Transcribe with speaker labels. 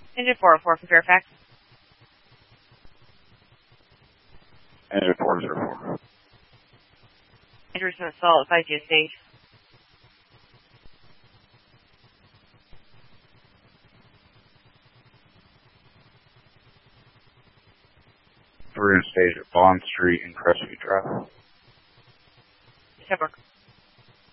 Speaker 1: Engine 404 for Fairfax.
Speaker 2: Engine 404.
Speaker 1: Enters an assault at 5G stage.
Speaker 2: We're in stage at Bond Street and Crestview Drive.
Speaker 1: September.